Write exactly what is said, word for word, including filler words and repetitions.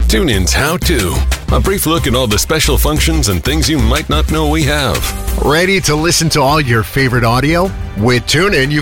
TuneIn's How To. A brief look at all the special functions and things you might not know we have. Ready to listen to all your favorite audio? With TuneIn, you